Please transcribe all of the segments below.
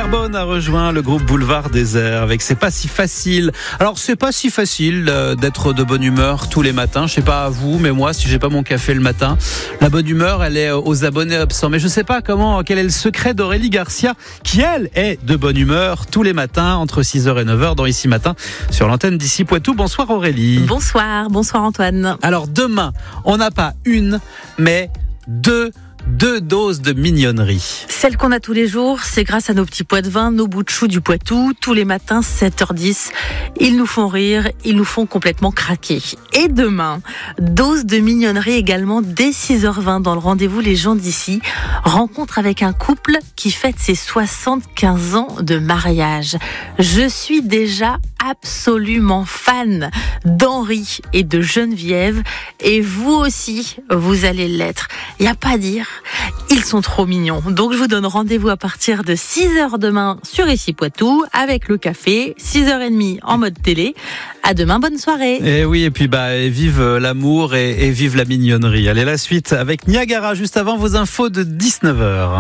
Airborne a rejoint le groupe Boulevard Désert avec C'est pas si facile. Alors c'est pas si facile d'être de bonne humeur tous les matins. Je sais pas à vous, mais moi si j'ai pas mon café le matin, la bonne humeur elle est aux abonnés absents. Mais je sais pas quel est le secret d'Aurélie Garcia qui elle est de bonne humeur tous les matins entre 6h et 9h dans Ici Matin sur l'antenne d'Ici Poitou. Bonsoir Aurélie. Bonsoir Antoine. Alors demain, on n'a pas une mais deux doses de mignonnerie. Celle qu'on a tous les jours, c'est grâce à nos petits pois de vin, nos bouts de chou du Poitou. Tous les matins, 7h10, ils nous font rire, ils nous font complètement craquer. Et demain, dose de mignonnerie également dès 6h20 dans le rendez-vous Les gens d'ici. Rencontre avec un couple qui fête ses 75 ans de mariage. Je suis déjà absolument fan d'Henri et de Geneviève. Et vous aussi, vous allez l'être. Il n'y a pas à dire. Ils sont trop mignons. Donc je vous donne rendez-vous à partir de 6h demain sur Ici Poitou avec le café, 6h30 en mode télé. À demain, bonne soirée. Et oui, et puis vive l'amour et vive la mignonnerie. Allez, la suite avec Niagara juste avant vos infos de 19h.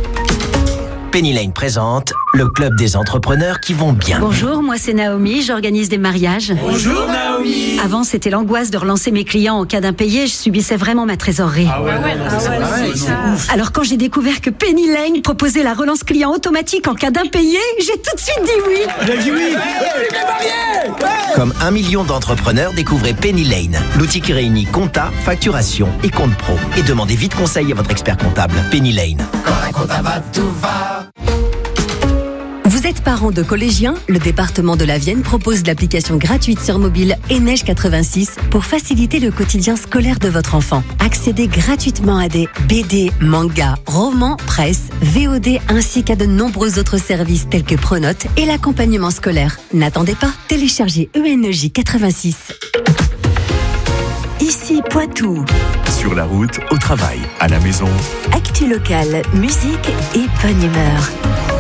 Penny Lane présente le club des entrepreneurs qui vont bien. Bonjour, moi c'est Naomi, j'organise des mariages. Bonjour Naomi. Avant c'était l'angoisse de relancer mes clients en cas d'impayé, je subissais vraiment ma trésorerie. Alors quand j'ai découvert que Penny Lane proposait la relance client automatique en cas d'impayé, j'ai tout de suite dit oui. J'ai dit oui. Comme 1 million d'entrepreneurs, découvrez Penny Lane, l'outil qui réunit compta, facturation et compte pro. Et demandez vite conseil à votre expert comptable. Penny Lane. Quand un compta va, tout va. Vous êtes parent de collégiens? Le département de la Vienne propose l'application gratuite sur mobile Neige 86 pour faciliter le quotidien scolaire de votre enfant. Accédez gratuitement à des BD, mangas, romans, presse, VOD ainsi qu'à de nombreux autres services tels que Pronote et l'accompagnement scolaire. N'attendez pas, téléchargez Neige 86. Ici Poitou. Sur la route, au travail, à la maison. Actu locale, musique et bonne humeur.